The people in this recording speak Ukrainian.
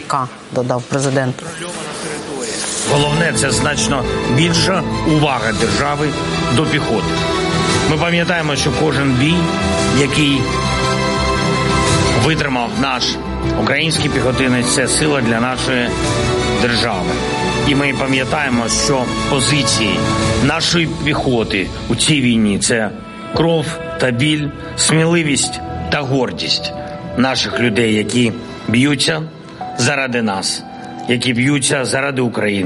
захисника, додав президент. Головне – це значно більша увага держави до піхоти. Ми пам'ятаємо, що кожен бій, який витримав наш український піхотинець, це сила для нашої держави. І ми пам'ятаємо, що позиції нашої піхоти у цій війні – це кров та біль, сміливість та гордість наших людей, які б'ються заради нас, які б'ються заради України.